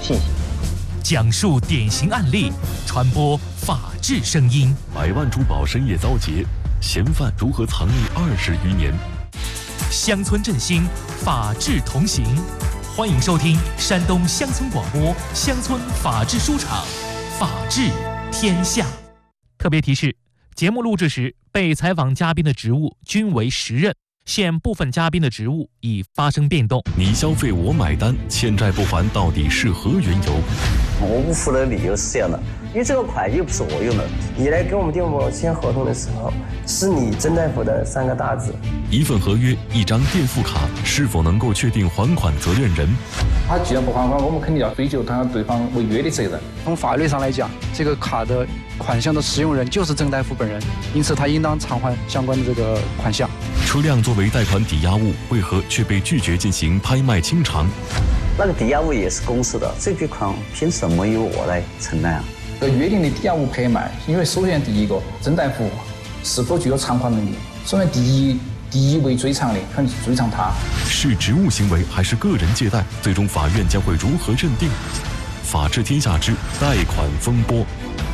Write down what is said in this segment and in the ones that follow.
信心。 讲述典型案例，传播法治声音。 百万珠宝深夜遭劫，嫌犯如何藏匿20余年？ 乡村振兴，法治同行。欢迎收听山东乡村广播乡村法治书场，法治天下。特别提示：节目录制时，被采访嘉宾的职务均为实任，现部分嘉宾的职务已发生变动。 你消费我买单，欠债不还到底是何缘由？ 我不付的理由是这样的，因为这个款又不是我用的。你来跟我们店铺签合同的时候，是你曾大福的3个大字。 一份合约，一张垫付卡，是否能够确定还款责任人？ 他既然不还款，我们肯定要追究他对方违约的责任。 从法律上来讲，这个卡的款项的使用人就是曾大福本人，因此他应当偿还相关的这个款项。 车辆作为贷款抵押物，为何却被拒绝进行拍卖清偿？ 那个抵押物也是公司的，这笔款凭什么由我来承担啊？ 约定的抵押物拍卖，因为首先第一个，曾大福是否具有偿还能力？首先第一位追偿的肯定是追偿他。 是职务行为还是个人借贷？最终法院将会如何认定？法治天下之贷款风波。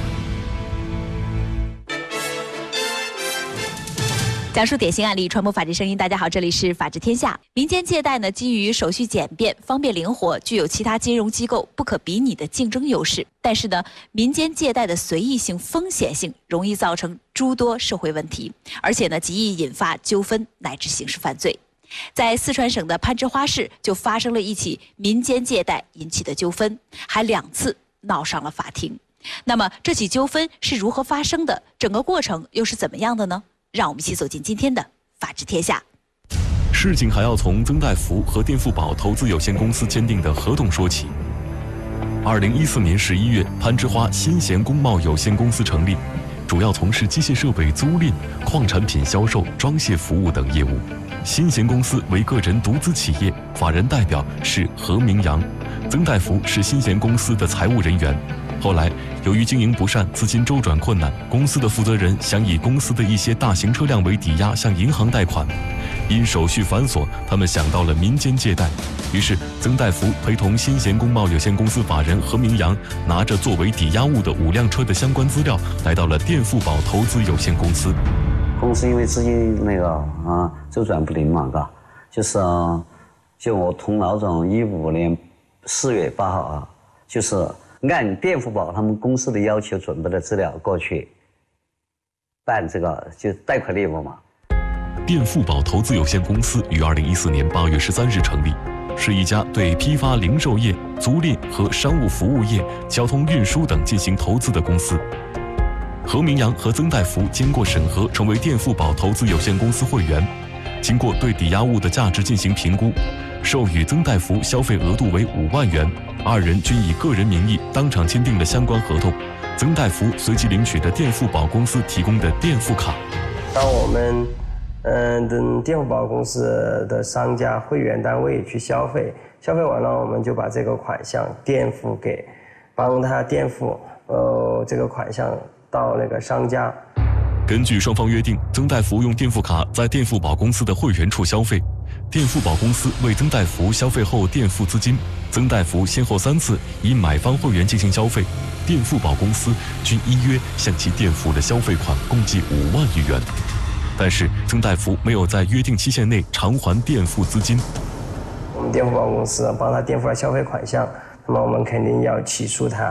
讲述典型案例，传播法治声音。大家好，这里是法治天下。民间借贷呢，基于手续简便、方便灵活，具有其他金融机构不可比拟的竞争优势。但是呢，民间借贷的随意性、风险性，容易造成诸多社会问题，而且呢，极易引发纠纷乃至刑事犯罪。在四川省的攀枝花市就发生了一起民间借贷引起的纠纷，还2次闹上了法庭。那么这起纠纷是如何发生的？整个过程又是怎么样的呢？让我们一起走进今天的法治天下。 事情还要从曾大福和垫付宝投资有限公司签订的合同说起。2014年11月，攀枝花新贤工贸有限公司成立，主要从事机械设备租赁、矿产品销售、装卸服务等业务。新贤公司为个人独资企业，法人代表是何明阳，曾大福是新贤公司的财务人员。后来，由于经营不善，资金周转困难，公司的负责人想以公司的一些大型车辆为抵押向银行贷款，因手续繁琐，他们想到了民间借贷。于是，曾大福陪同新贤工贸有限公司法人何明阳，拿着作为抵押物的5辆车的相关资料，来到了垫付宝投资有限公司。 公司因为资金周转不灵嘛，就我同老总15年4月8号就是按垫付宝他们公司的要求准备的资料过去办这个就贷款业务嘛。 垫付宝投资有限公司于2014年8月13日成立，是一家对批发零售业、租赁和商务服务业、交通运输等进行投资的公司。何明阳和曾大福经过审核，成为垫付宝投资有限公司会员。经过对抵押物的价值进行评估，授予曾大福消费额度为5万元，2人均以个人名义当场签订了相关合同。曾大福随即领取了垫付宝公司提供的垫付卡。 当我们等垫付宝公司的商家会员单位去消费完了，我们就把这个款项垫付给，帮他垫付这个款项到那个商家。 根据双方约定，曾大福用垫付卡在垫付宝公司的会员处消费，垫付宝公司为曾大福消费后垫付资金。曾大福先后3次以买方会员进行消费，垫付宝公司均依约向其垫付了消费款共计5万余元。但是曾大福没有在约定期限内偿还垫付资金。 我们垫付宝公司帮他垫付了消费款项，那么我们肯定要起诉他。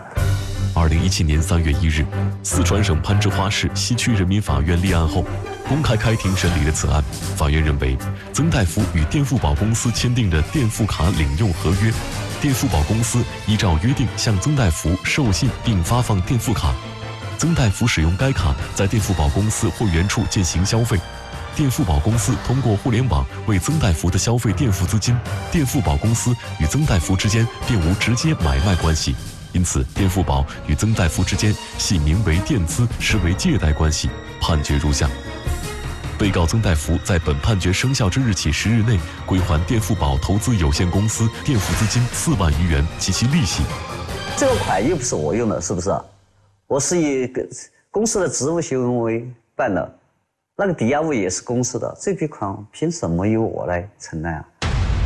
2017年3月1日，四川省攀枝花市西区人民法院立案后，公开开庭审理了此案。法院认为，曾大福与垫付宝公司签订的垫付卡领用合约，垫付宝公司依照约定向曾大福授信并发放垫付卡，曾大福使用该卡在垫付宝公司会员处进行消费，垫付宝公司通过互联网为曾大福的消费垫付资金，垫付宝公司与曾大福之间并无直接买卖关系。因此，垫付宝与曾大福之间系名为垫资，实为借贷关系。判决如下：被告曾大福在本判决生效之日起10日内归还垫付宝投资有限公司垫付资金4万余元及其利息。 这个款又不是我用的，是不是？我是以公司的职务行为办的，那个抵押物也是公司的，这笔款凭什么由我来承担啊？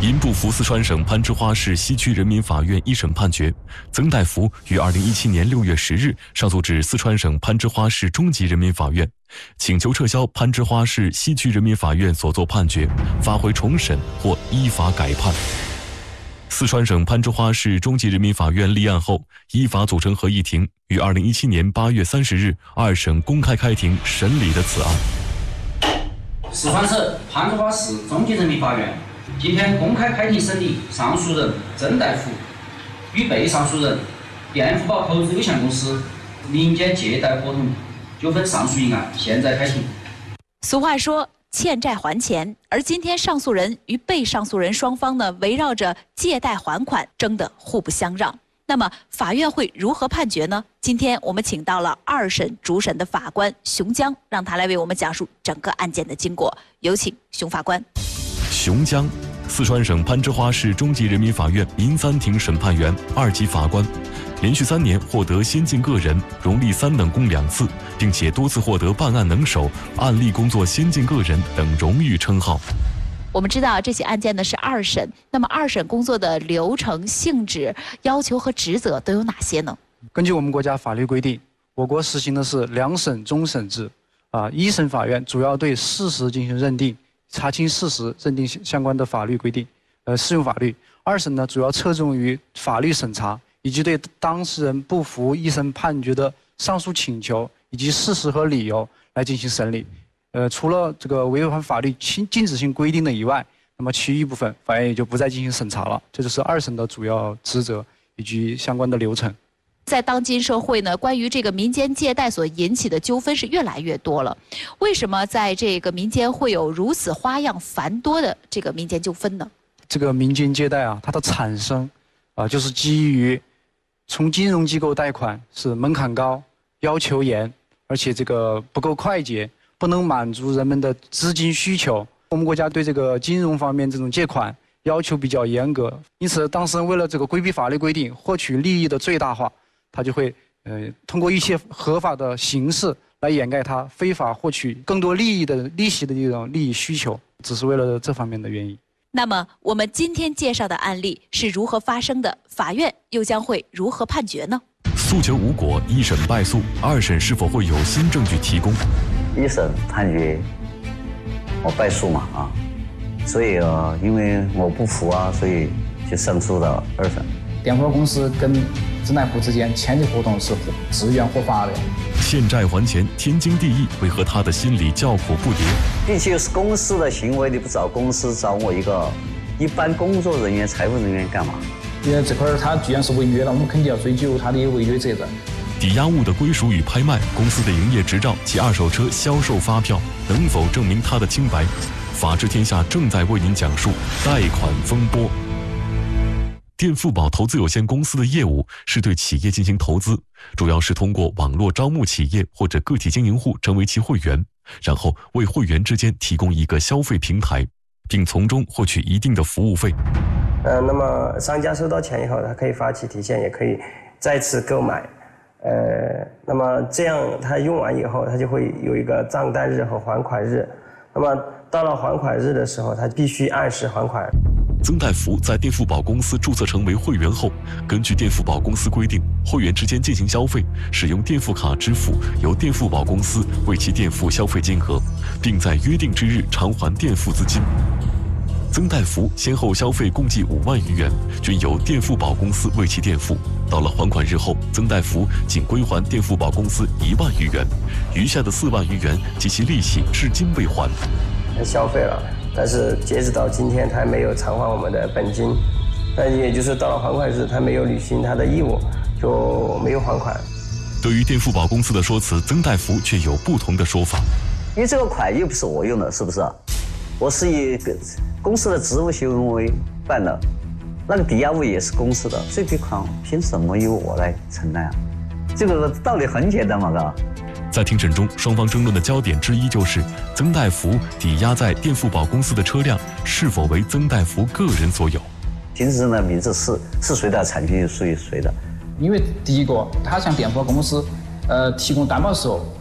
因不服四川省攀枝花市西区人民法院一审判决，曾大福于2017年6月10日上诉至四川省攀枝花市中级人民法院，请求撤销攀枝花市西区人民法院所作判决，发回重审或依法改判。四川省攀枝花市中级人民法院立案后，依法组成合议庭，于2017年8月30日二审公开开庭审理的此案。 四川省攀枝花市中级人民法院今天公开开庭审理上诉人曾大福与被上诉人电富宝投资有限公司民间借贷合同纠纷上诉一案，现在开庭。 俗话说欠债还钱，而今天上诉人与被上诉人双方呢，围绕着借贷还款争得互不相让。那么法院会如何判决呢？今天我们请到了二审主审的法官熊江，让他来为我们讲述整个案件的经过。有请熊法官。 熊江，四川省攀枝花市中级人民法院民三庭审判员、2级法官，连续3年获得先进个人、荣立3等功2次，并且多次获得办案能手、案例工作先进个人等荣誉称号。 我们知道这起案件呢是二审，那么二审工作的流程、性质、要求和职责都有哪些呢？ 根据我们国家法律规定，我国实行的是2审终审制。一审法院主要对事实进行认定，查清事实，认定相关的法律规定，适用法律。二审呢，主要侧重于法律审查，以及对当事人不服一审判决的上诉请求以及事实和理由来进行审理。除了这个违反法律禁止性规定的以外，那么其余部分法院也就不再进行审查了。这就是二审的主要职责以及相关的流程。 在当今社会呢，关于这个民间借贷所引起的纠纷是越来越多了。为什么在这个民间会有如此花样繁多的这个民间纠纷呢？ 这个民间借贷它的产生就是基于从金融机构贷款是门槛高、要求严，而且这个不够快捷，不能满足人们的资金需求。我们国家对这个金融方面这种借款要求比较严格，因此当事人为了这个规避法律规定，获取利益的最大化，他就会通过一些合法的形式来掩盖他非法获取更多利息的这种利益需求，只是为了这方面的原因。 那么我们今天介绍的案例是如何发生的？法院又将会如何判决呢？ 诉求无果，一审败诉，二审是否会有新证据提供？ 一审判决我败诉嘛所以因为我不服所以就上诉到二审。 电富宝公司跟曾大福之间签的合同是自愿合法的。 欠债还钱天经地义，为何他的心里叫苦不迭？ 毕竟是公司的行为，你不找公司，找我一个一般工作人员、财务人员干嘛？ 因为这块他既然是违约了，我们肯定要追究他的违约责任。 抵押物的归属与拍卖，公司的营业执照及二手车销售发票能否证明他的清白？法治天下正在为您讲述贷款风波。电富宝投资有限公司的业务是对企业进行投资，主要是通过网络招募企业或者个体经营户成为其会员，然后为会员之间提供一个消费平台，并从中获取一定的服务费。 那么商家收到钱以后，他可以发起提现，也可以再次购买。那么这样他用完以后，他就会有一个账单日和还款日。那么到了还款日的时候，他必须按时还款。 曾大福在电富宝公司注册成为会员后，根据电富宝公司规定，会员之间进行消费，使用电富卡支付，由电富宝公司为其垫付消费金额，并在约定之日偿还垫付资金。曾大福先后消费共计5万余元，均由电富宝公司为其垫付。到了还款日后，曾大福仅归还电富宝公司1万余元，余下的4万余元及其利息至今未还。 他消费了，但是截止到今天，他还没有偿还我们的本金。但也就是到了还款日，他没有履行他的义务，就没有还款。 对于电富宝公司的说辞，曾大福却有不同的说法。 因为这个款又不是我用的，是不是？我是以公司的职务行为办的，那个抵押物也是公司的，这笔款凭什么由我来承担这个道理很简单嘛，哥。 在庭审中，双方争论的焦点之一就是曾大福抵押在电富宝公司的车辆是否为曾大福个人所有。 凭实的名字是谁的，产权属于谁的？ 因为第一个，他向电富宝公司提供担保的时候，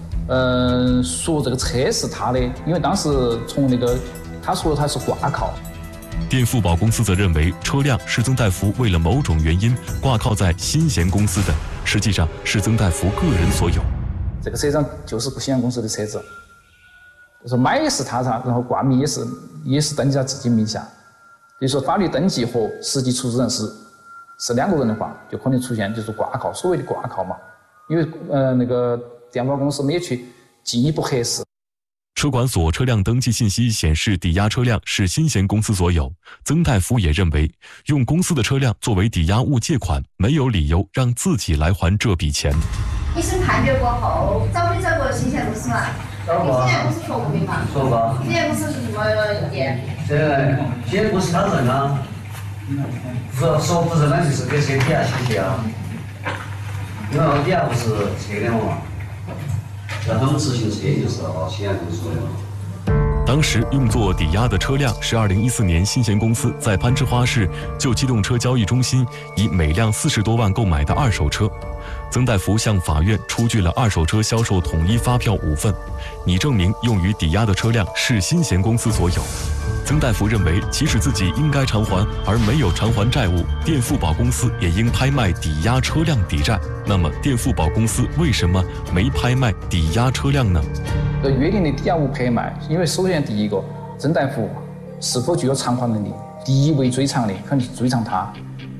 说这个车是他的，因为当时从那个他说他是挂靠， 垫付宝公司则认为，车辆是曾大福为了某种原因挂靠在新贤公司的，实际上是曾大福个人所有。 这个车辆就是新贤公司的车子，就是买也是他，然后挂名也是登记在自己名下。比如说法律登记和实际出资人是两个人的话，就可能出现就是挂靠，所谓的挂靠嘛。因为那个电保公司没有去进一步核实。 车管所车辆登记信息显示，抵押车辆是新贤公司所有。曾大福也认为，用公司的车辆作为抵押物借款，没有理由让自己来还这笔钱。 一审判决过后，找没找过新贤公司嘛？ 找过。 新贤公司说过没嘛？ 说过。 新贤公司是什么意见？ 这不是他认啊，说不认那就是给车抵押信息啊，因为我抵押不是车的嘛。然后执行车就是新贤公司的。 当时用作抵押的车辆是2014年新贤公司在攀枝花市旧机动车交易中心以每辆40多万购买的二手车。曾大福向法院出具了二手车销售统一发票5份，拟证明用于抵押的车辆是新贤公司所有。曾大福认为，即使自己应该偿还而没有偿还债务，垫付宝公司也应拍卖抵押车辆抵债。那么，垫付宝公司为什么没拍卖抵押车辆呢？ 约定的抵押物拍卖，因为首先第一个，曾大福是否具有偿还能力？第一位追偿的肯定是追偿他，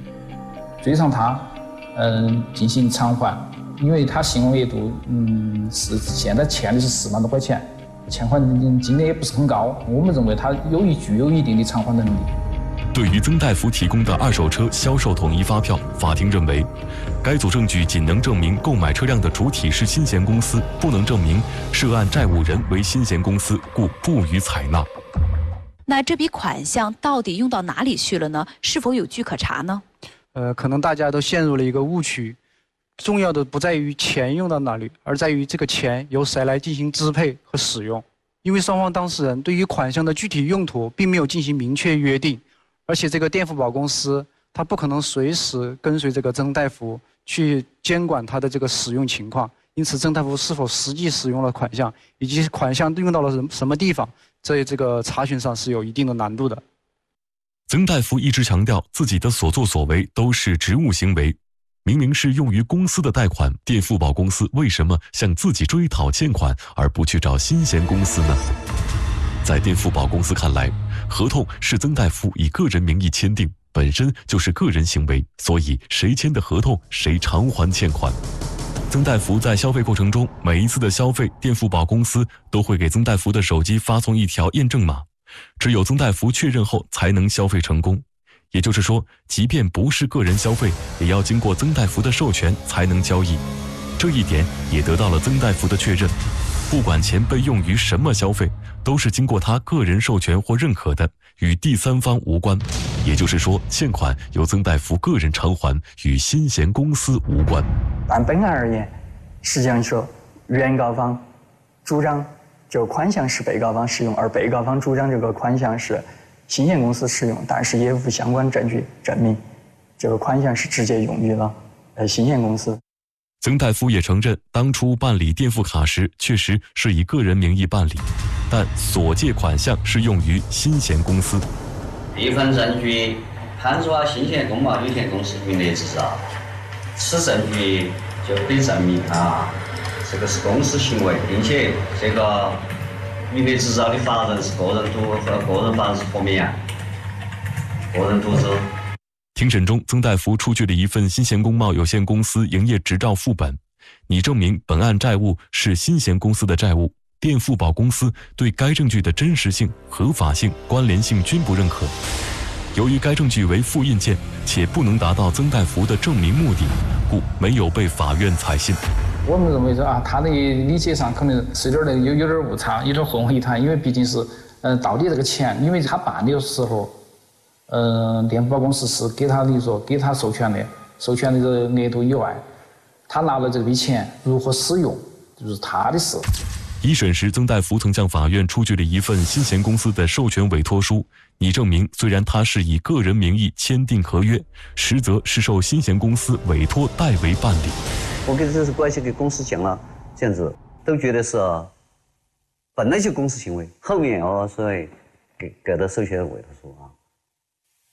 进行偿还，因为他信用额度是现在欠的是4万多块钱，欠款金额也不是很高，我们认为他具有一定的偿还能力。 对于曾大福提供的二手车销售统一发票，法庭认为，该组证据仅能证明购买车辆的主体是新贤公司，不能证明涉案债务人为新贤公司，故不予采纳。 那这笔款项到底用到哪里去了呢？是否有据可查呢？ 可能大家都陷入了一个误区，重要的不在于钱用到哪里，而在于这个钱由谁来进行支配和使用。因为双方当事人对于款项的具体用途并没有进行明确约定，而且这个垫付宝公司它不可能随时跟随这个曾大福去监管它的这个使用情况，因此曾大福是否实际使用了款项，以及款项用到了什么地方，在这个查询上是有一定的难度的。 曾大福一直强调自己的所作所为都是职务行为，明明是用于公司的贷款，垫付宝公司为什么向自己追讨欠款而不去找新贤公司呢？在垫付宝公司看来，合同是曾大福以个人名义签订，本身就是个人行为，所以谁签的合同谁偿还欠款。曾大福在消费过程中，每一次的消费，垫付宝公司都会给曾大福的手机发送一条验证码，只有曾大福确认后才能消费成功。也就是说，即便不是个人消费，也要经过曾大福的授权才能交易。这一点也得到了曾大福的确认，不管钱被用于什么消费，都是经过他个人授权或认可的，与第三方无关。也就是说，欠款由曾大福个人偿还，与新贤公司无关。 按本案而言，实际上说，原告方主张这个款项是被告方使用，而被告方主张这个款项是新贤公司使用，但是也无相关证据证明这个款项是直接用于了新贤公司。 曾大福也承认，当初办理垫付卡时确实是以个人名义办理，但所借款项是用于新贤公司。 一份证据攀枝花新贤工贸有限公司名列执照，此证据就可以证明这个是公司行为，并且这个名列执照的法人是个人法人是何名啊？个人组织。 庭审中，曾大福出具了一份新贤工贸有限公司营业执照副本，拟证明本案债务是新贤公司的债务。垫付宝公司对该证据的真实性、合法性、关联性均不认可。由于该证据为复印件，且不能达到曾大福的证明目的，故没有被法院采信。 我们认为说他的理解上可能是有点误差，有点混为一谈，因为毕竟是到底这个钱，因为他办理的时候，垫付宝公司是给他授权的这个额度以外，他拿了这笔钱如何使用，就是他的事。 一审时，曾大福曾向法院出具了一份新贤公司的授权委托书，拟证明虽然他是以个人名义签订合约，实则是受新贤公司委托代为办理。 我给这是关系给公司讲了，这样子都觉得是本来就公司行为，后面所以给的授权委托书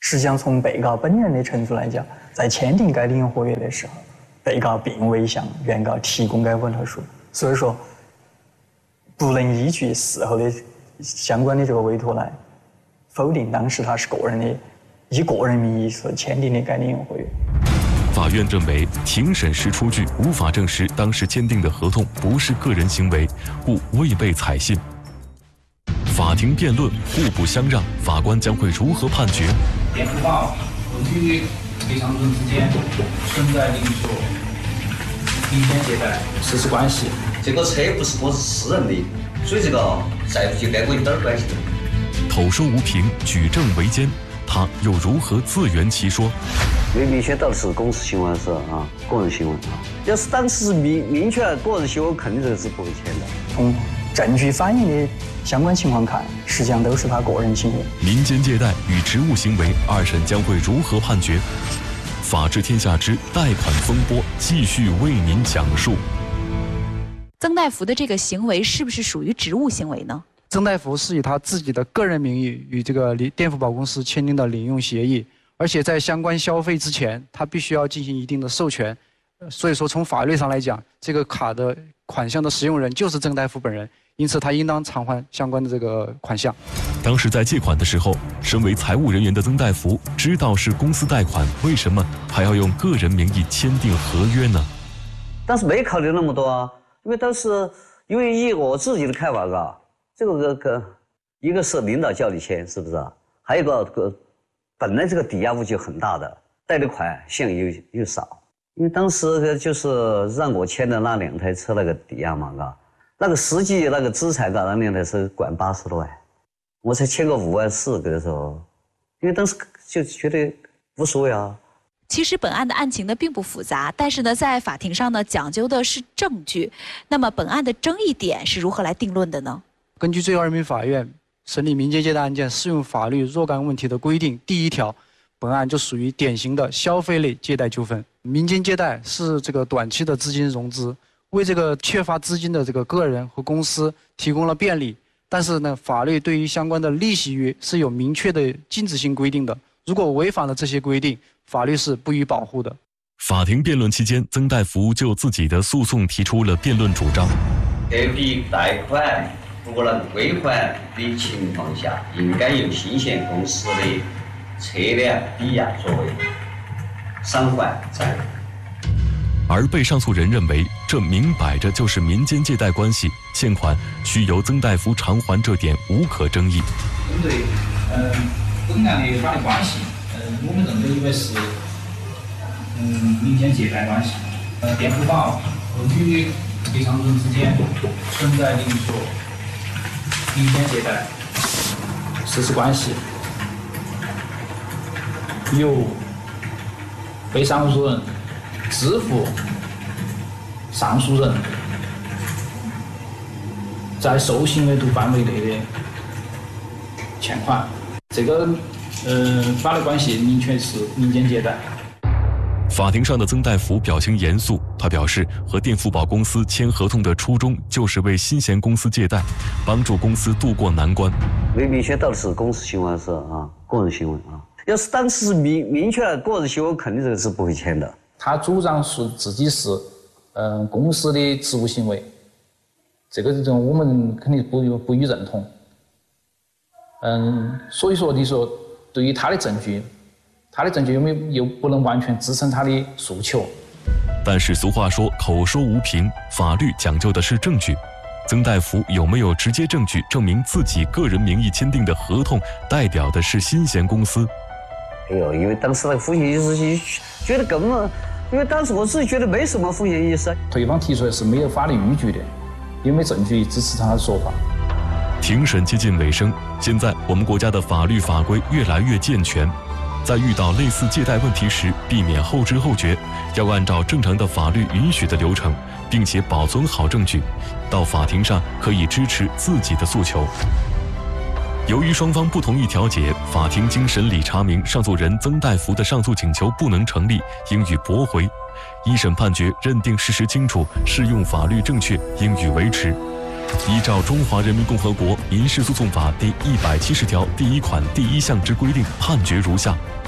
实际上从被告本人的陈述来讲，在签订该领用合约的时候，被告并未向原告提供该委托书，所以说不能依据事后的相关的这个委托来否定当时他是以个人名义所签订的该领用合约。 法院认为，庭审时出具无法证实当时签订的合同不是个人行为，故未被采信。法庭辩论互不相让，法官将会如何判决？ 电福宝与赔偿人之间存在邻属民间借贷事实关系。 这个车不是我私人的，所以这个债主就跟我一点关系都没有。 口说无凭，举证为奸，他又如何自圆其说？ 因为明显到的是公司行为是个人行为要是当时明确个人行为，肯定这个是不会签的。 从证据反映的相关情况看，实际上都是他个人行为。 民间借贷与职务行为，二审将会如何判决？法治天下之贷款风波继续为您讲述。 曾大福的这个行为是不是属于职务行为呢？ 曾大福是以他自己的个人名义与这个电福宝公司签订的领用协议，而且在相关消费之前，他必须要进行一定的授权。所以说，从法律上来讲，这个卡的款项的使用人就是曾大福本人，因此他应当偿还相关的这个款项。 当时在借款的时候，身为财务人员的曾大福知道是公司贷款，为什么还要用个人名义签订合约呢？ 当时没考虑那么多啊，因为当时以我自己的看法这个一个是领导叫你签，是不是？还有一个本来这个抵押物就很大的，贷的款项又少。因为当时就是让我签的那2台车那个抵押嘛，那个实际那个资产那2台车管80多万，我才签个5万4给的时候，因为当时就觉得无所谓啊。 其实本案的案情呢并不复杂，但是呢在法庭上呢讲究的是证据。那么本案的争议点是如何来定论的呢？ 根据最高人民法院审理民间借贷案件适用法律若干问题的规定第1条，本案就属于典型的消费类借贷纠纷。民间借贷是这个短期的资金融资，为这个缺乏资金的这个个人和公司提供了便利。但是呢，法律对于相关的利息约是有明确的禁止性规定的，如果违反了这些规定，法律是不予保护的。 法庭辩论期间，曾大福就自己的诉讼提出了辩论主张。 这笔贷款不能归还的情况下，应该由新险公司的车辆抵押作为偿还债务。 而被上诉人认为，这明摆着就是民间借贷关系，欠款需由曾大福偿还，这点无可争议。 针对本案的法律关系，我们认为是民间借贷关系。电福宝与赔偿人之间存在邻属民间借贷事实关系，由被上诉人支付上诉人在受行为度范围内的欠款。这个法律关系明确是民间借贷。 法庭上的曾大福表情严肃，他表示和电福宝公司签合同的初衷就是为新贤公司借贷，帮助公司渡过难关。 明确到的是公司行为是个人行为要是当时明确个人行为，肯定这个是不会签的。 他主张是自己是公司的职务行为，这个我们肯定不予认同。所以说你说对于他的证据又不能完全支撑他的诉求。 但是俗话说口说无凭，法律讲究的是证据。曾大福有没有直接证据证明自己个人名义签订的合同代表的是新贤公司？ 因为当时那个风险意识觉得根本，因为当时我自己觉得没什么风险意识。 对方提出来是没有法律依据的，也没证据支持他的说法。 庭审接近尾声，现在我们国家的法律法规越来越健全，在遇到类似借贷问题时，避免后知后觉，要按照正常的法律允许的流程，并且保存好证据，到法庭上可以支持自己的诉求。由于双方不同意调解，法庭经审理查明，上诉人曾大福的上诉请求不能成立，应予驳回。一审判决认定事实清楚，适用法律正确，应予维持。依照《中华人民共和国民事诉讼法》第170条第1款第1项之规定，判决如下：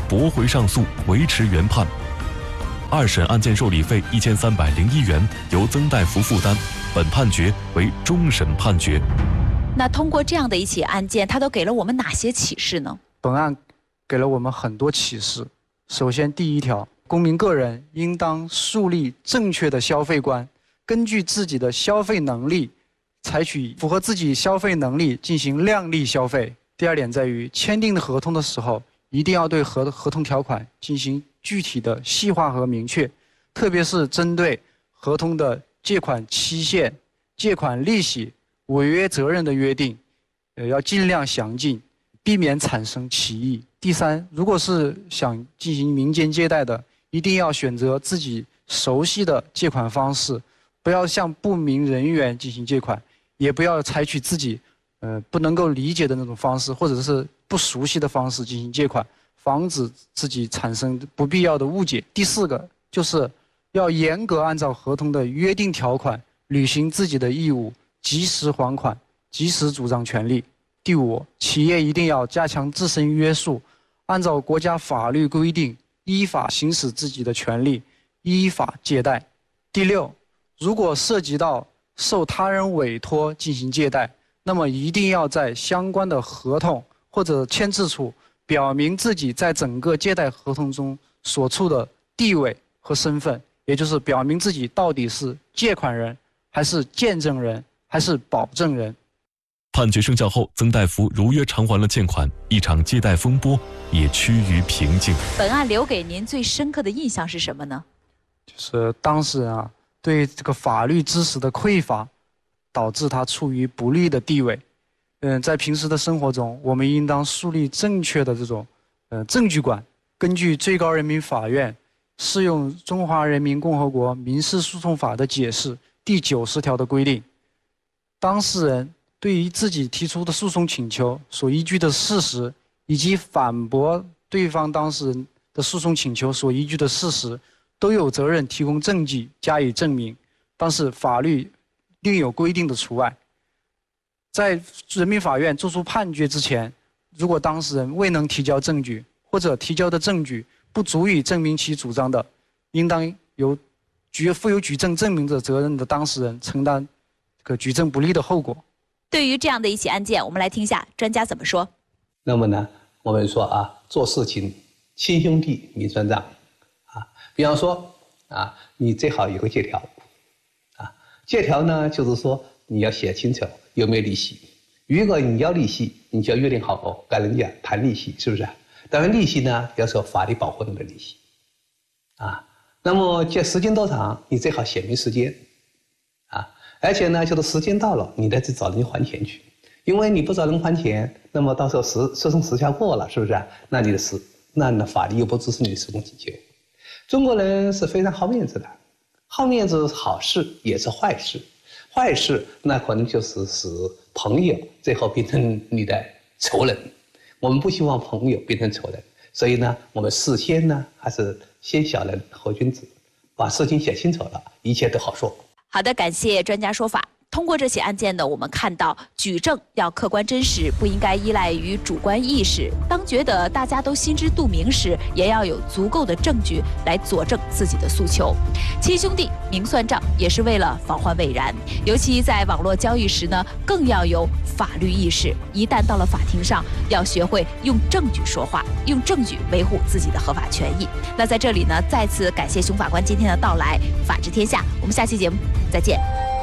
驳回上诉，维持原判。二审案件受理费1301元由曾大福负担，本判决为终审判决。 那通过这样的一起案件，它都给了我们哪些启示呢？ 本案给了我们很多启示。首先，第一条，公民个人应当树立正确的消费观，根据自己的消费能力，采取符合自己消费能力进行量力消费。第二点在于，签订的合同的时候，一定要对合同条款进行具体的细化和明确，特别是针对合同的借款期限、借款利息、违约责任的约定，要尽量详尽，避免产生歧义。第三，如果是想进行民间借贷的，一定要选择自己熟悉的借款方式，不要向不明人员进行借款，也不要采取自己不能够理解的那种方式，或者是不熟悉的方式进行借款，防止自己产生不必要的误解。第四个就是要严格按照合同的约定条款履行自己的义务，及时还款，及时主张权利。第五，企业一定要加强自身约束，按照国家法律规定依法行使自己的权利，依法借贷。第六，如果涉及到受他人委托进行借贷，那么一定要在相关的合同或者签字处表明自己在整个借贷合同中所处的地位和身份，也就是表明自己到底是借款人还是见证人还是保证人。 判决生效后，曾大福如约偿还了欠款，一场借贷风波也趋于平静。 本案留给您最深刻的印象是什么呢？ 就是当事人对这个法律知识的匮乏，导致他处于不利的地位。在平时的生活中，我们应当树立正确的这种证据观。根据最高人民法院适用《中华人民共和国民事诉讼法》的解释第90条的规定，当事人对于自己提出的诉讼请求所依据的事实，以及反驳对方当事人的诉讼请求所依据的事实，都有责任提供证据加以证明。但是法律另有规定的除外。在人民法院作出判决之前，如果当事人未能提交证据，或者提交的证据不足以证明其主张的，应当由负有举证证明的责任的当事人承担举证不利的后果。 对于这样的一起案件，我们来听一下专家怎么说。 那么呢，我们说做事情亲兄弟明算账比方说你最好有个借条借条呢就是说你要写清楚有没有利息。如果你要利息，你就要约定好跟人家谈利息，是不是？当然利息呢要受法律保护人的利息那么借时间多长，你最好写明时间而且呢就是时间到了，你再去找人还钱去。因为你不找人还钱，那么到时候诉讼时效过了，是不是？那你的法律又不支持你的诉讼请求。中国人是非常好面子的，好面子是好事也是坏事。坏事那可能就是使朋友最后变成你的仇人。我们不希望朋友变成仇人，所以呢我们事先呢还是先小人后君子，把事情写清楚了，一切都好说。 好的，感谢专家说法。通过这起案件呢，我们看到举证要客观真实，不应该依赖于主观意识。当觉得大家都心知肚明时，也要有足够的证据来佐证自己的诉求。亲兄弟明算账，也是为了防患未然。尤其在网络交易时呢，更要有法律意识。一旦到了法庭上，要学会用证据说话，用证据维护自己的合法权益。那在这里呢，再次感谢熊法官今天的到来。法治天下，我们下期节目再见。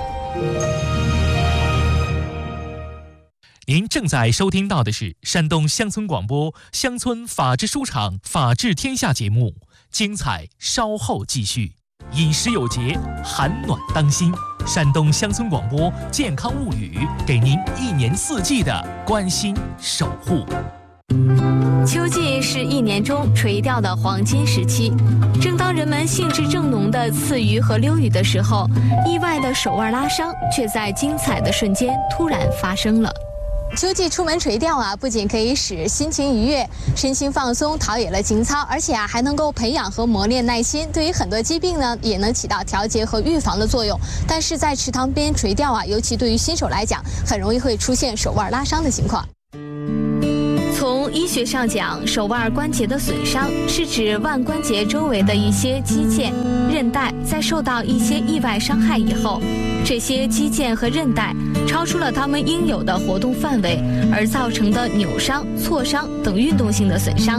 您正在收听到的是山东乡村广播乡村法治书场法治天下节目，精彩稍后继续。饮食有节，寒暖当心。山东乡村广播健康物语，给您一年四季的关心守护。 秋季是一年中垂钓的黄金时期，正当人们兴致正浓的刺鱼和溜鱼的时候，意外的手腕拉伤却在精彩的瞬间突然发生了。 秋季出门垂钓不仅可以使心情愉悦、身心放松，陶冶了情操，而且还能够培养和磨练耐心。对于很多疾病呢，也能起到调节和预防的作用。但是在池塘边垂钓尤其对于新手来讲，很容易会出现手腕拉伤的情况。 从医学上讲，手腕关节的损伤是指腕关节周围的一些肌腱、韧带在受到一些意外伤害以后，这些肌腱和韧带超出了它们应有的活动范围，而造成的扭伤、挫伤等运动性的损伤。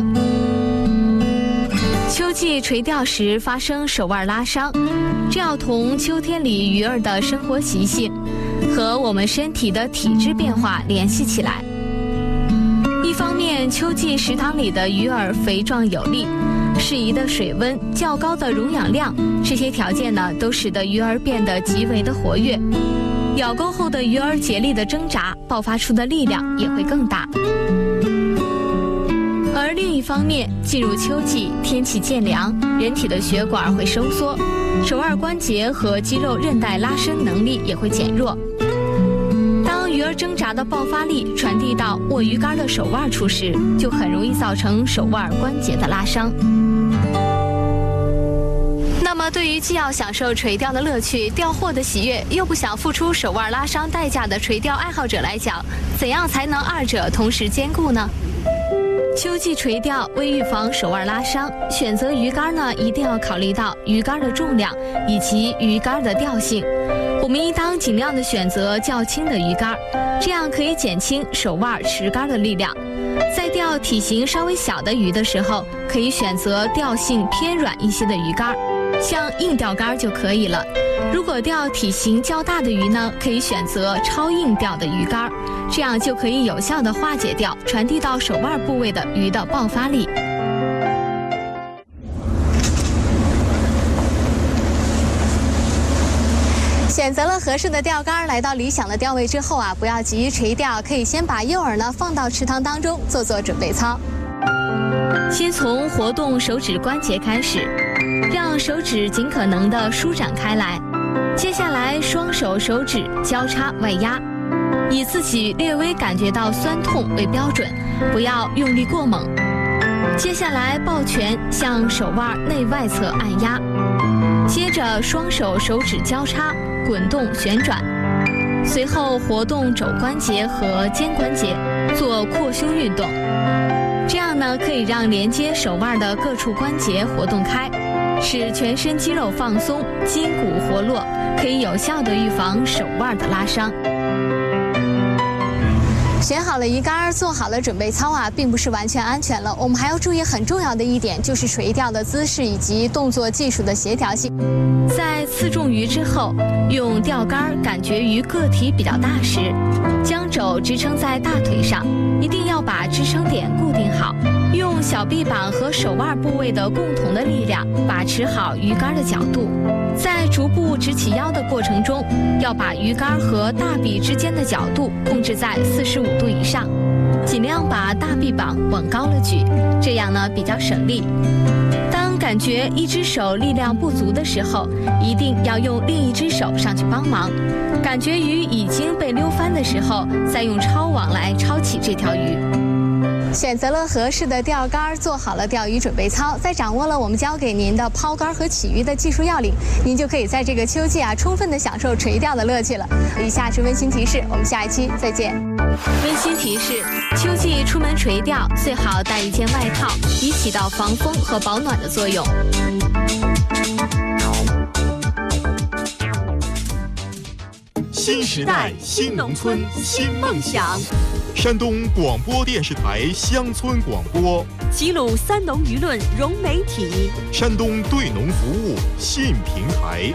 秋季垂钓时发生手腕拉伤，这要同秋天里鱼儿的生活习性和我们身体的体质变化联系起来。一方面，秋季食塘里的鱼儿肥壮有力，适宜的水温、较高的溶氧量，这些条件呢，都使得鱼儿变得极为的活跃。咬钩后的鱼儿竭力的挣扎，爆发出的力量也会更大。而另一方面，进入秋季，天气渐凉，人体的血管会收缩，手腕关节和肌肉韧带拉伸能力也会减弱。当鱼儿挣扎的爆发力传递到握鱼竿的手腕处时，就很容易造成手腕关节的拉伤。那么，对于既要享受垂钓的乐趣、钓获的喜悦，又不想付出手腕拉伤代价的垂钓爱好者来讲，怎样才能二者同时兼顾呢？秋季垂钓为预防手腕拉伤，选择鱼竿呢，一定要考虑到鱼竿的重量以及鱼竿的调性。我们应当尽量的选择较轻的鱼竿，这样可以减轻手腕持竿的力量。在钓体型稍微小的鱼的时候，可以选择调性偏软一些的鱼竿，像硬钓竿就可以了。如果钓体型较大的鱼呢，可以选择超硬钓的鱼竿，这样就可以有效地化解掉传递到手腕部位的鱼的爆发力。 选择了合适的钓竿，来到理想的钓位之后啊，不要急于垂钓，可以先把诱饵呢放到池塘当中做准备操。 先从活动手指关节开始，让手指尽可能的舒展开来。接下来，双手手指交叉外压，以自己略微感觉到酸痛为标准，不要用力过猛。接下来，抱拳向手腕内外侧按压，接着双手手指交叉滚动旋转，随后活动肘关节和肩关节，做扩胸运动。这样呢，可以让连接手腕的各处关节活动开，使全身肌肉放松，筋骨活络，可以有效地预防手腕的拉伤。 选好了鱼竿，做好了准备操啊，并不是完全安全了。我们还要注意很重要的一点，就是垂钓的姿势以及动作技术的协调性。 在刺中鱼之后，用钓竿感觉鱼个体比较大时，将肘支撑在大腿上，一定要把支撑点固定好，用小臂膀和手腕部位的共同的力量把持好鱼竿的角度。在逐步直起腰的过程中，要把鱼竿和大臂之间的角度控制在45度以上，尽量把大臂膀往高了举，这样呢比较省力。当感觉一只手力量不足的时候，一定要用另一只手上去帮忙。感觉鱼已经被溜翻的时候，再用抄网来抄起这条鱼。 选择了合适的钓竿，做好了钓鱼准备操，再掌握了我们教给您的抛竿和起鱼的技术要领，您就可以在这个秋季啊，充分的享受垂钓的乐趣了。以下是温馨提示，我们下一期再见。 温馨提示：秋季出门垂钓，最好带一件外套，以起到防风和保暖的作用。 新时代，新农村，新梦想。山东广播电视台乡村广播， 齐鲁三农舆论融媒体， 山东对农服务新平台。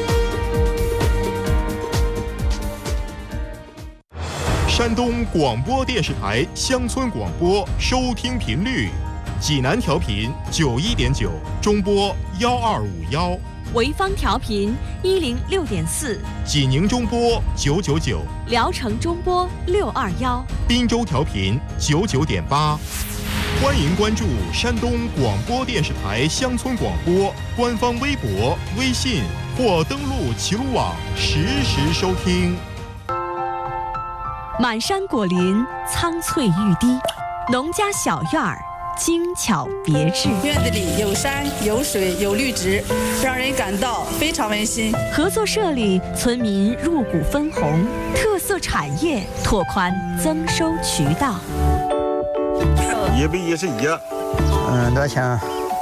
山东广播电视台乡村广播收听频率：济南调频91.9，中波1251； 潍坊调频106.4， 济宁中波999， 聊城中波621， 滨州调频99.8。欢迎关注山东广播电视台乡村广播官方微博、微信或登录齐鲁网实时收听。 满山果林，苍翠欲滴，农家小院儿，精巧别致。 院子里有山有水有绿植，让人感到非常温馨。 合作社里，村民入股分红，特色产业拓宽增收渠道。 111。 多少钱啊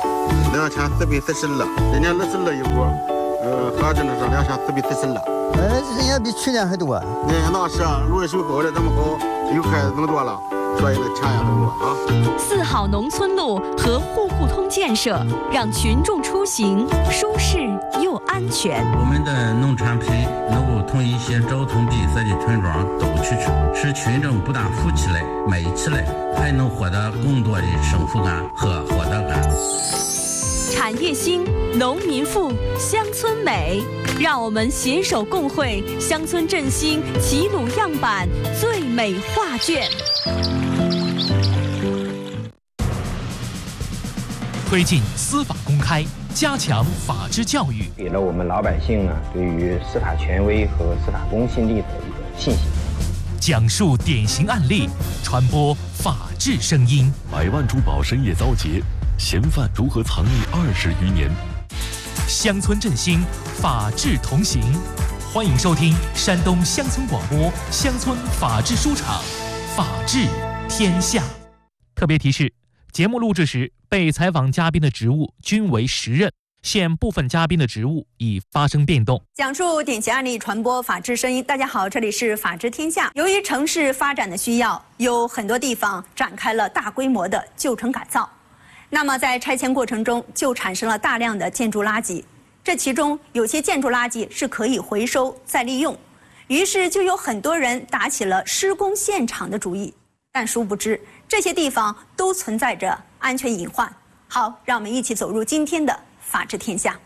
？2442，人家那是那一股，合着那是2442。 人家比去年还多啊。 那是啊，芦水沟的这么高，又开这么多了，所以那钱也更多啊。 4号农村路和户户通建设，让群众出行舒适又安全。 我们的农产品能够同一些交通闭塞的村庄都去使群众不但富起来、美起来，还能获得更多的幸福感和获得感。 产业兴，农民富，乡村美，让我们携手共绘乡村振兴齐鲁样板最美画卷。 推进司法公开，加强法治教育， 给了我们老百姓呢对于司法权威和司法公信力的一个信心。 讲述典型案例，传播法治声音。 100万珠宝深夜遭劫，嫌犯如何藏匿20余年？ 乡村振兴，法治同行。欢迎收听山东乡村广播乡村法治书场，法治天下。特别提示：节目录制时，被采访嘉宾的职务均为实任，现部分嘉宾的职务已发生变动。 讲述典型案例，传播法治声音。大家好，这里是法治天下。由于城市发展的需要，有很多地方展开了大规模的旧城改造。那么在拆迁过程中，就产生了大量的建筑垃圾。这其中有些建筑垃圾是可以回收再利用，于是就有很多人打起了施工现场的主意。但殊不知，这些地方都存在着安全隐患。好，让我们一起走入今天的法治天下。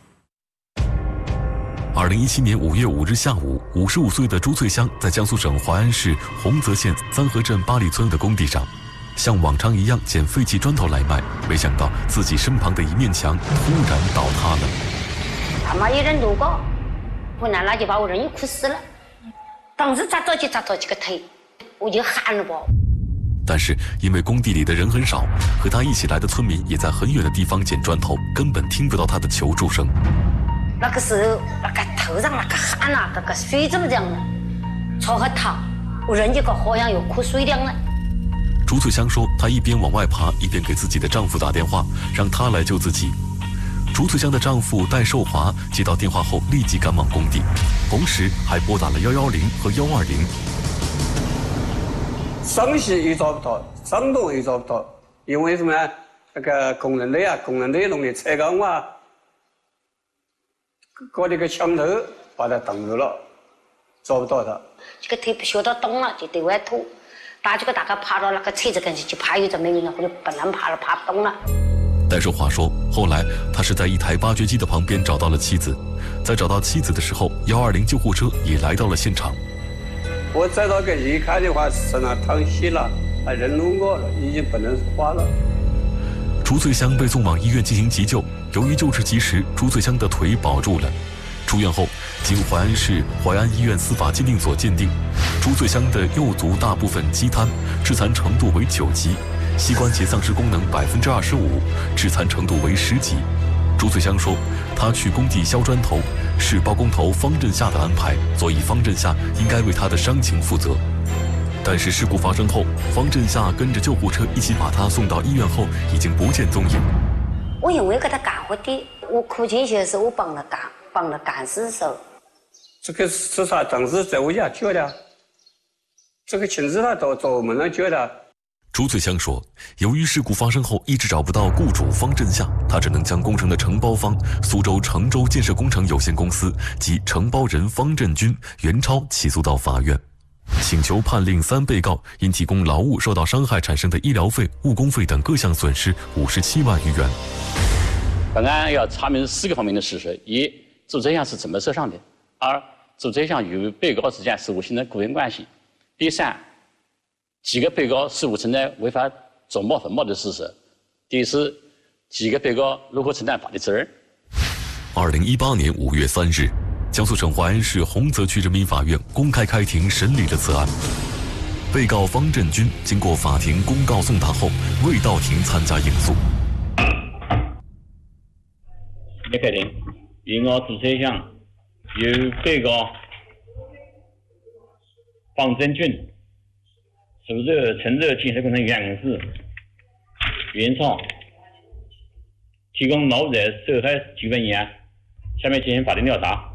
2017年5月5日下午，55岁的朱翠香在江苏省淮安市洪泽县三河镇八里村的工地上，像往常一样捡废弃砖头来卖，没想到自己身旁的一面墙突然倒塌了。 他妈有人路过，我拿垃圾把我人又哭死了。当时砸到几个腿，我就喊了吧。 但是因为工地里的人很少，和他一起来的村民也在很远的地方捡砖头，根本听不到他的求助声。 那个时候，那个头上那个汗啊，那个水怎么这样呢？朝下淌，我人就好像有哭水一样了。 朱翠香说，她一边往外爬，一边给自己的丈夫打电话，让他来救自己。朱翠香的丈夫戴寿华接到电话后立即赶往工地，同时还拨打了110和120。 上戏也找不到，上洞也找不到，因为什么？那个工人队弄的车钢啊，搞那个墙头把它挡住了，找不到他。 这个腿不晓得动了，就对外吐。大家爬到那个车子跟前去爬，有这没有呢？我就本来爬不动了。 戴寿华说，后来他是在一台挖掘机的旁边找到了妻子，在找到妻子的时候，120救护车也来到了现场。 我在那个一看的话，身上淌血了，人弄过了，已经不能说话了。 朱翠香被送往医院进行急救，由于救治及时，朱翠香的腿保住了。出院后，经淮安市淮安医院司法鉴定所鉴定，朱翠香的右足大部分肌瘫，致残程度为9级，膝关节丧失功能25%，致残程度为10级。朱翠香说，她去工地削砖头是包工头方振夏的安排，所以方振夏应该为她的伤情负责。但是事故发生后，方振夏跟着救护车一起把她送到医院后，已经不见踪影。 我因为给他干活的，我哭进去的时候，我帮了干事手。 这个是他当时在我家救的，这个亲自他到我们那救的。 朱翠香说，由于事故发生后一直找不到雇主方振夏，他只能将工程的承包方苏州成州建设工程有限公司及承包人方振军、袁超起诉到法院，请求判令3被告因提供劳务受到伤害产生的医疗费、误工费等各项损失57万余元。 本案要查明4个方面的事实：一、做这项是怎么设上的；二、做这项与被告之间是否形成雇佣关系；第三，几个被告是否存在违法走冒粉冒的事实；第四，几个被告如何承担法律责任。 2018年5月3日，江苏省淮安市洪泽区人民法院公开开庭审理了此案。被告方振军经过法庭公告送达后，未到庭参加应诉。 开庭，原告朱翠香由被告方振军、苏州成州建设工程有限公司原厂提供劳务者受害纠纷一案，下面进行法定调查。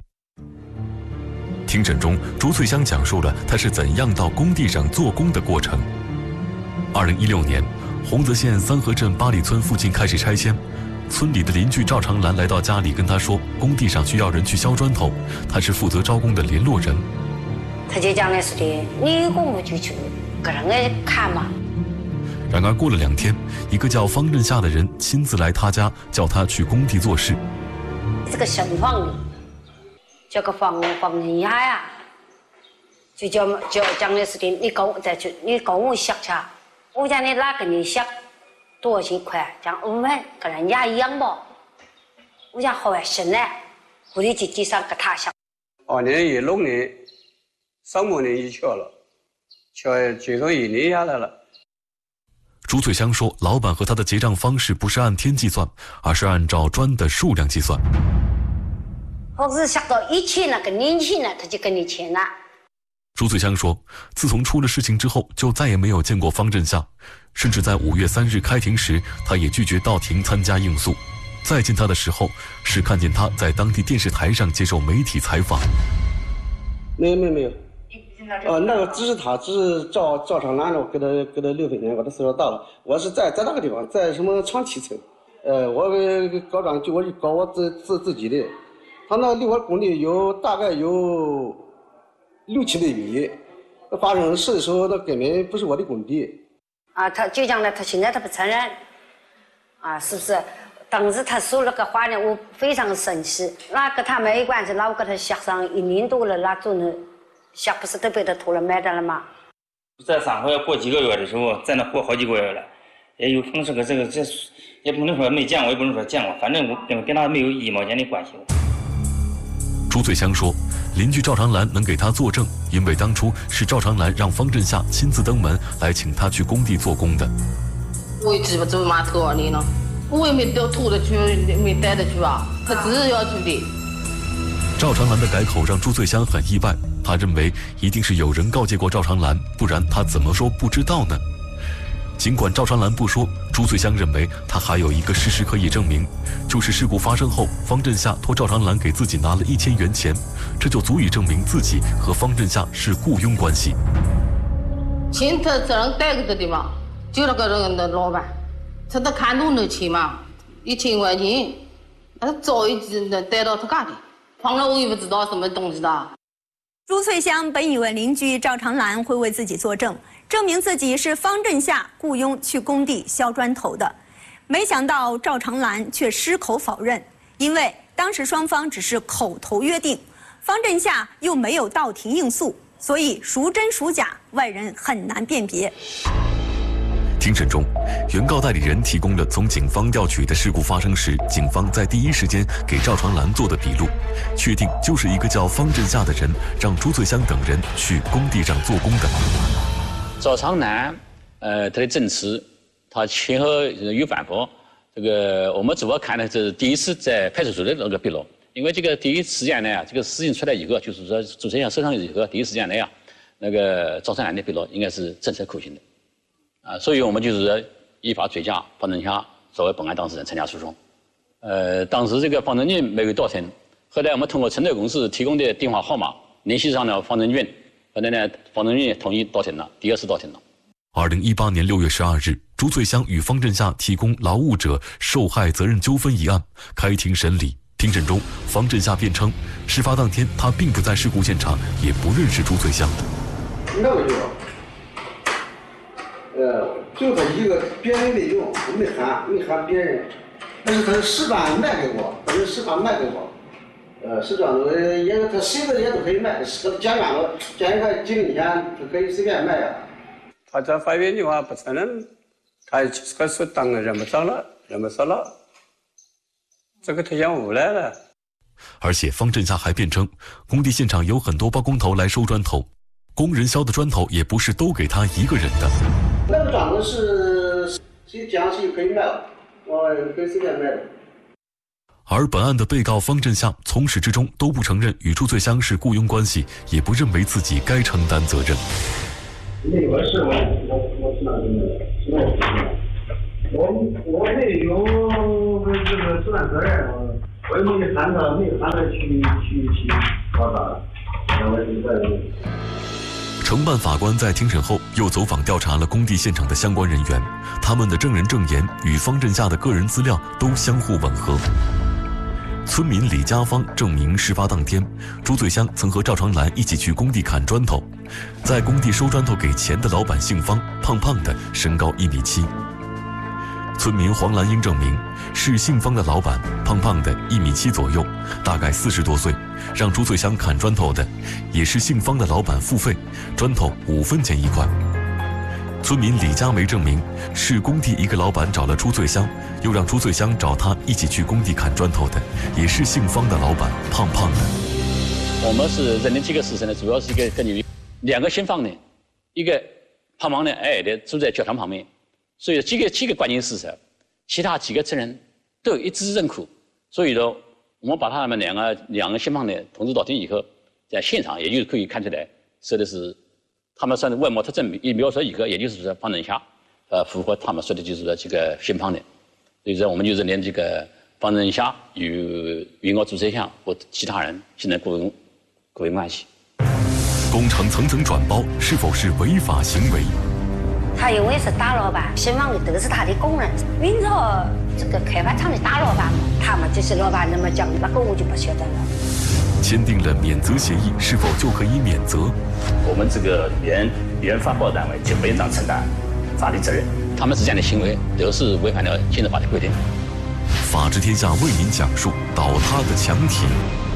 庭审中，朱翠香讲述了她是怎样到工地上做工的过程。2016年，洪泽县三河镇八里村附近开始拆迁，村里的邻居赵长兰来到家里跟他说，工地上需要人去削砖头，他是负责招工的联络人。 他就讲的是的，你公务就去个人来看嘛。 然而过了2天，一个叫方振夏的人亲自来他家，叫他去工地做事。 这个姓方的，叫个方人家呀，就讲的是的，你公务削去，我讲你哪个你削多少钱块？讲5万，跟人家一样吧。我讲好啊，行嘞，我的姐姐上给他削。 2016年上半年就敲了，最终1年下来了。 朱翠香说，老板和他的结账方式不是按天计算，而是按照砖的数量计算。 或是削到1000了，跟2000了，他就跟你签了。 朱翠香说，自从出了事情之后，就再也没有见过方振夏，甚至在5月3日开庭时，他也拒绝到庭参加应诉。再见他的时候，是看见他在当地电视台上接受媒体采访。 没有。那个只是赵长兰，我给他6分钱，我的岁数大了。我是在那个地方，在什么长期村，我搞砖就我搞我自己的。他那离我工地大概有6-700米。发生事的时候，那根本不是我的工地。 啊，他就讲了，他现在他不承认，啊，是不是？当时他说那个话呢，我非常生气。那跟他没关系，那我给他削上1年多了，那种的。削不是都被他偷了卖的了吗？ 在上回过几个月的时候，在那过好几个月了，也有方式个这也不能说没见过，也不能说见过，反正我跟他没有1毛钱的关系。 朱翠香说，邻居赵长兰能给他作证，因为当初是赵长兰让方振夏亲自登门来请他去工地做工的。 我也记不住码头里呢，我也没偷的去，没带的去啊，他只是要去的。 赵长兰的改口让朱翠香很意外，他认为一定是有人告诫过赵长兰，不然他怎么说不知道呢？尽管赵长兰不说，朱翠香认为他还有一个事实可以证明，就是事故发生后，方振夏托赵长兰给自己拿了1000元钱，这就足以证明自己和方振夏是雇佣关系。 钱他只能带给他的嘛，就那个人的老板，他都看中的钱嘛，1000块钱，他早一直能带到他家里。放了我也不知道什么东西的。 朱翠香本以为邻居赵长兰会为自己作证，证明自己是方振夏雇佣去工地削砖头的，没想到赵长兰却矢口否认，因为当时双方只是口头约定，方振夏又没有到庭应诉，所以孰真孰假，外人很难辨别。 庭审中，原告代理人提供了从警方调取的事故发生时，警方在第一时间给赵长兰做的笔录，确定就是一个叫方振夏的人让朱翠香等人去工地上做工的。 赵长兰，他的证词，他前后有反驳。这个我们主要看的是第一次在派出所的那个笔录，因为这个第一时间内这个事情出来以后，就是说朱翠香受伤以后，第一时间内那个赵长兰的笔录应该是证实可行的。所以我们就是依法追加方振夏作为本案当事人参加诉讼。当时这个方振俊没有到庭，后来我们通过承诺公司提供的电话号码联系上了方振俊，后来呢，方振俊同意到庭了，第2次到庭了。 2018年6月12日，朱翠香与方振夏提供劳务者受害责任纠纷一案开庭审理。庭审中，方振夏辩称，事发当天他并不在事故现场，也不认识朱翠香。 那个就他一个别人没用，没喊别人，但是他石砖卖给我，石砖也他谁的也都可以卖，减远了，减一块几零钱，他可以随便卖呀。他在法院的话不承认，他可是当然认不着了，这个他想无赖了。 而且方振夏还辩称，工地现场有很多包工头来收砖头，工人削的砖头也不是都给他一个人的。 那个砖头是谁讲谁可以卖了，可以随便卖的。 而本案的被告方振夏从始至终都不承认与朱翠香是雇佣关系，也不认为自己该承担责任。 那个是我我没有这个承担责任，我也没喊他去搞啥，我是责任。 承办法官在庭审后又走访调查了工地现场的相关人员，他们的证人证言与方振夏的个人资料都相互吻合。村民李家芳证明，事发当天，朱翠香曾和赵长兰一起去工地砍砖头，在工地收砖头给钱的老板姓方，胖胖的，身高1.7米。村民黄兰英证明，是姓方的老板，胖胖的1.7米左右，大概40多岁，让朱翠香砍砖头的，也是姓方的老板付费，砖头5分钱1块。村民李佳梅证明，是工地一个老板找了朱翠香，又让朱翠香找他一起去工地砍砖头的，也是姓方的老板，胖胖的。 我们是认定几个事实呢，主要是根据2个姓方的，一个胖胖的、矮矮的住在教堂旁边，所以几个关键事实，其他几个证人都一致认可，所以说我们把他们两个姓方的通知到庭以后，在现场也就可以看出来，说的是。他们算是外貌特征一描述以后，也就是说方振夏，符合他们说的就是说这个姓方的，所以说我们就认定这个方振夏与原告朱翠香和其他人现在雇佣关系。 工程层层转包是否是违法行为？ 他因为是大老板，姓方的都是他的工人。明朝这个开发厂的大老板嘛，他们就是老板那么讲，那个我就不晓得了。 签订了免责协议，是否就可以免责？ 我们这个原发包单位就不应当承担法律责任。他们之间的行为都是违反了现行法的规定。 法治天下为您讲述倒塌的墙体。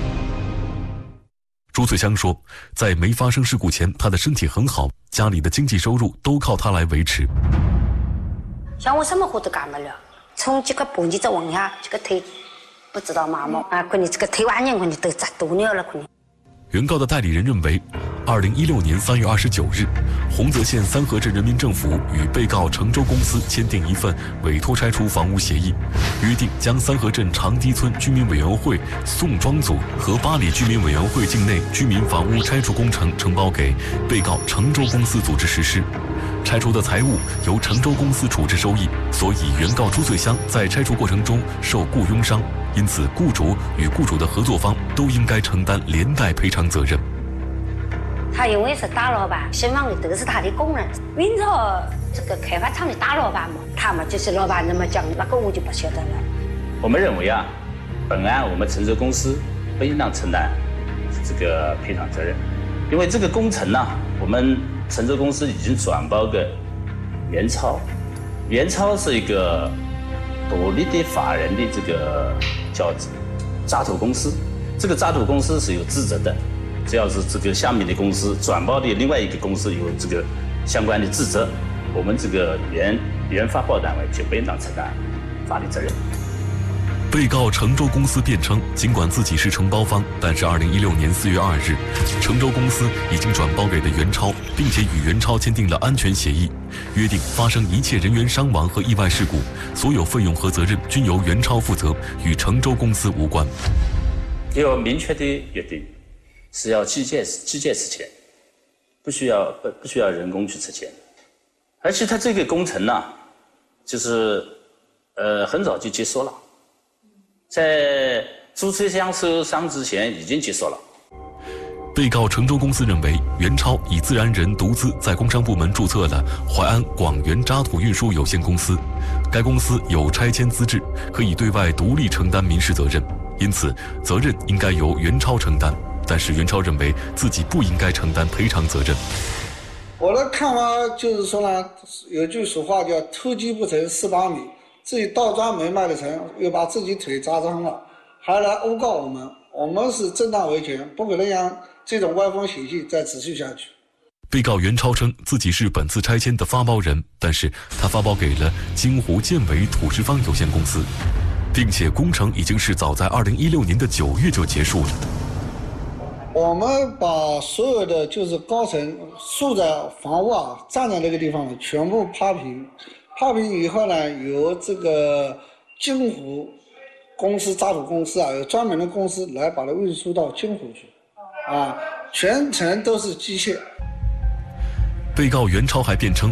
朱翠香说，在没发生事故前，她的身体很好，家里的经济收入都靠她来维持。 像我什么活都干不了，从这个蹦极这往下，这个腿不知道麻木啊，可能这个腿完年可能都扎多尿了可能。 原告的代理人认为，2016年3月29日，洪泽县三河镇人民政府与被告成州公司签订一份委托拆除房屋协议，约定将三河镇长堤村居民委员会宋庄组和八里居民委员会境内居民房屋拆除工程承包给被告成州公司组织实施。拆除的财物由成州公司处置收益，所以原告朱翠香在拆除过程中受雇佣伤，因此雇主与雇主的合作方都应该承担连带赔偿责任。 他因为是大老板，姓方的都是他的工人。明朝这个开发厂的大老板嘛，他们就是老板那么讲，那个我就不晓得了。 我们认为啊，本案我们成州公司不应当承担这个赔偿责任，因为这个工程呢，我们成州公司已经转包给元超，元超是一个独立的法人的这个叫渣土公司，这个渣土公司是有职责的，只要是这个下面的公司转包的另外一个公司有这个相关的职责，我们这个原发包单位就不应当承担法律责任。 被告成州公司辩称，尽管自己是承包方，但是2016年4月2日，成州公司已经转包给了元超，并且与元超签订了安全协议，约定发生一切人员伤亡和意外事故，所有费用和责任均由元超负责，与成州公司无关。 有明确的约定，是要机械出钱，不需要人工去出钱，而且他这个工程呢，就是很早就结束了。在朱翠香受伤之前已经结束了。 被告成州公司认为，元超以自然人独资在工商部门注册了淮安广源渣土运输有限公司，该公司有拆迁资质，可以对外独立承担民事责任，因此责任应该由元超承担。但是元超认为自己不应该承担赔偿责任。 我的看法就是说呢，有句俗话叫偷鸡不成蚀把米。自己倒砖没卖得成，又把自己腿扎伤了，还来诬告我们，我们是正当维权，不可能让这种歪风邪气再持续下去。 被告元超称自己是本次拆迁的发包人，但是他发包给了京湖建伟土石方有限公司，并且工程已经是早在2016年的9月就结束了。 我们把所有的就是高层竖的房屋啊，站在那个地方全部趴平。趴平以后呢，由这个京湖公司渣土公司啊，有专门的公司来把它运输到京湖去，全程都是机械。 被告元超还辩称，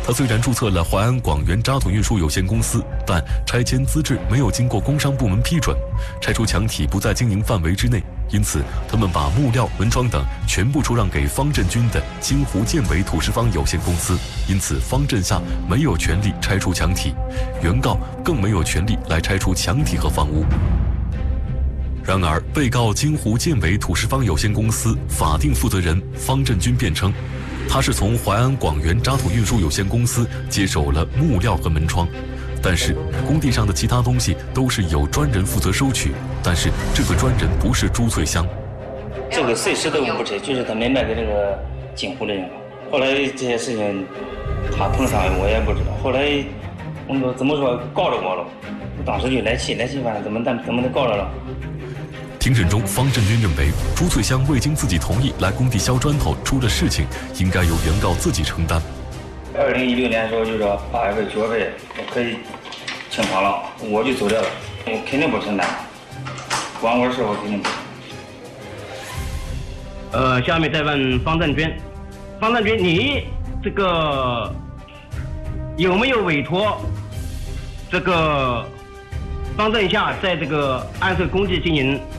他虽然注册了淮安广源渣土运输有限公司，但拆迁资质没有经过工商部门批准，拆除墙体不在经营范围之内，因此他们把木料、门窗等全部出让给方振军的金湖建伟土石方有限公司，因此方振夏没有权利拆除墙体，原告更没有权利来拆除墙体和房屋。然而，被告金湖建伟土石方有限公司法定负责人方振军辩称，他是从淮安广源渣土运输有限公司接手了木料和门窗，但是工地上的其他东西都是由专人负责收取，但是这个专人不是朱翠香。 这个谁知道我不知，就是他们卖给那个金湖的人。后来这些事情他碰上我也不知道，后来我们怎么说告着我了，我当时就来气，反正怎么的告着了。 庭审中，方振军认为朱翠香未经自己同意来工地削砖头，出了事情应该由原告自己承担。 2016年的时候就说8月份、9月份我可以清偿了，我就走这了，我肯定不承担，管我的事我肯定不。 下面再问方振军，你这个有没有委托这个方振夏在这个安设工地进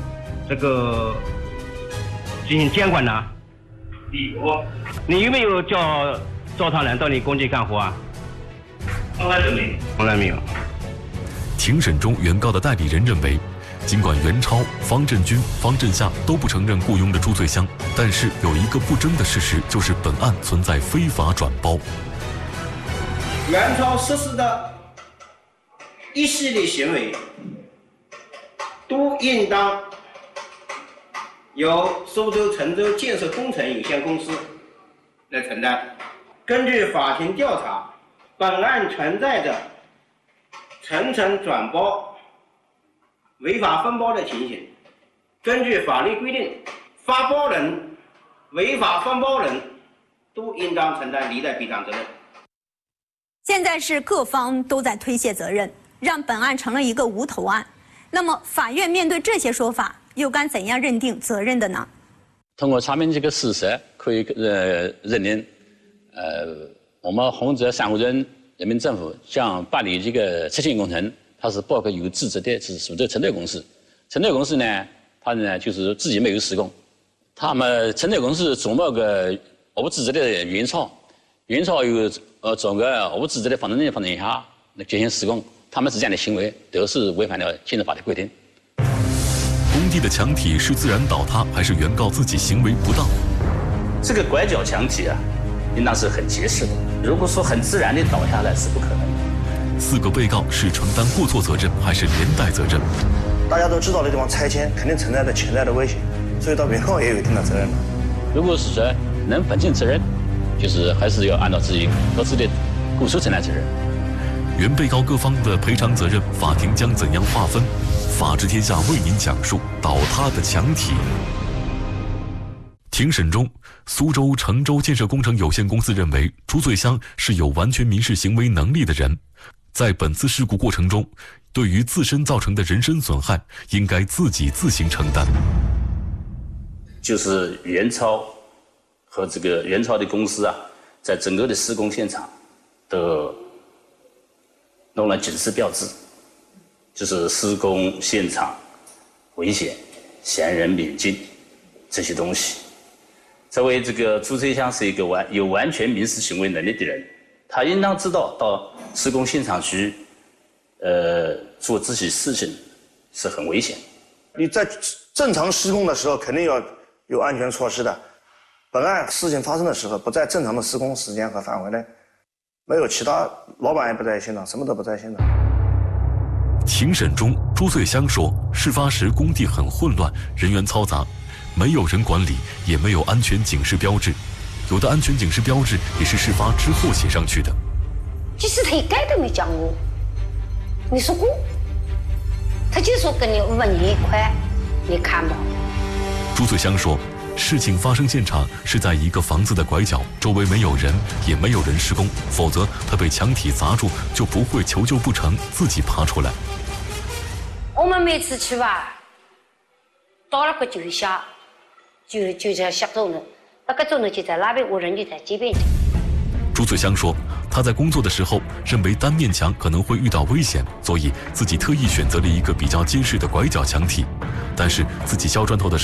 行监管呢？ 有。 你有没有叫赵长兰到你工地干活啊？ 从来没有。 从来没有。 庭审中，原告的代理人认为，尽管袁超、方振军、方振夏都不承认雇佣的朱翠香，但是有一个不争的事实，就是本案存在非法转包。 袁超实施的一系列行为，都应当由苏州成州建设工程有限公司来承担。根据法庭调查，本案存在着层层转包、违法分包的情形。根据法律规定，发包人、违法分包人都应当承担离带赔偿责任。 现在是各方都在推卸责任，让本案成了一个无头案。那么，法院面对这些说法，又该怎样认定责任的呢？ 通过查明这个事实，可以认定，我们洪泽珊瑚镇人民政府将办理这个拆迁工程，它是包括有资质的，是苏州承德公司。承德公司呢，它呢就是自己没有施工，他们承德公司琢磨个无资质的原超有找个无资质的房东放一下来进行施工，他们之间的行为都是违反了现行法的规定。 工地的墙体是自然倒塌，还是原告自己行为不当？ 这个拐角墙体啊，应当是很结实的。如果说很自然的倒下来是不可能的。 4个被告是承担过错责任还是连带责任？ 大家都知道的地方拆迁肯定存在着潜在的危险，所以到原告也有一定的责任。 如果是说能分清责任，就是还是要按照自己各自的过错承担责任。 原被告各方的赔偿责任，法庭将怎样划分？法治天下为您讲述倒塌的墙体。庭审中，苏州成州建设工程有限公司认为朱翠香是有完全民事行为能力的人，在本次事故过程中，对于自身造成的人身损害，应该自行承担。 就是袁超和这个袁超的公司啊，在整个的施工现场都弄了警示标志，就是施工现场危险、闲人免进这些东西。作为这个朱翠香是一个有完全民事行为能力的人，他应当知道到施工现场去，做这些事情是很危险。 你在正常施工的时候肯定要有安全措施的。本案事情发生的时候不在正常的施工时间和范围内，没有其他老板也不在现场，什么都不在现场。 庭审中，朱翠香说，事发时工地很混乱，人员嘈杂，没有人管理，也没有安全警示标志，有的安全警示标志也是事发之后写上去的。 即使他一概都没讲过，你说过，他就说跟你问你一块，你看吧。 朱翠香说，事情发生现场是在一个房子的拐角，周围没有人，也没有人施工，否则他被墙体砸住就不会求救不成，自己爬出来。 我们每次去吧，到了个就下，就在下钟头，那个钟头就在那边，我人就在这边。 朱翠香说， 他在工作的时候认为单面墙可能会遇到危险，所以自己特意选择了一个比较结实的拐角墙体。但是自己削砖头的时候